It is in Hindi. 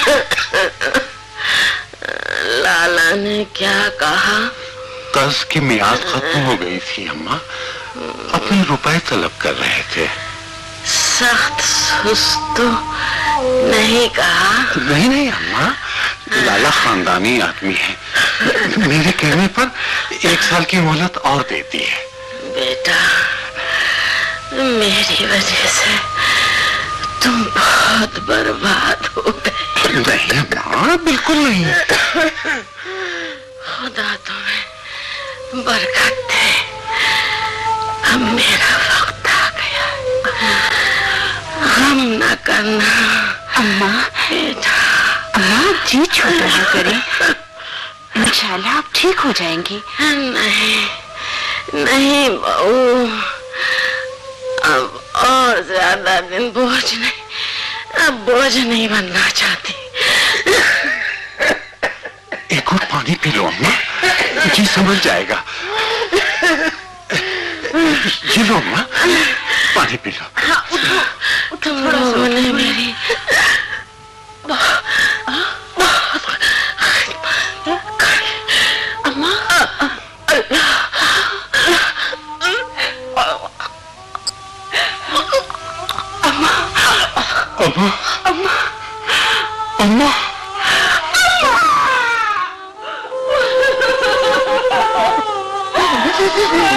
लाला ने क्या कहा? कर्ज की मियाद खत्म हो गई थी अम्मा, अपने रुपए तलब कर रहे थे। सख्त सुस्त तो नहीं कहा? नहीं नहीं अम्मा, लाला खानदानी आदमी है, मेरे कहने पर 1 साल की मोहलत और देती है। बेटा, मेरी वजह से तुम बहुत बर्बाद हो गए। नहीं अम्मा, बिल्कुल नहीं। खुदा तुम्हें बरकत दे। अब मेरा वक्त आ गया, गम न करना। अम्मा, बेटा, अम्मा जी छोटा ना करें, इंशाल्लाह आप ठीक हो जाएंगी। नहीं नहीं बहू, अब और ज्यादा दिन बोझ नहीं, अब बोझ नहीं बनना चाहती। एक और पानी पी लो अम्मा, जी समझ जाएगा। ये लो अम्मा, पानी पी लो। हाँ, उठो, तुम लोगों ने मेरी अम्मा, अम्मा, अम्मा, अम्मा, अम्मा।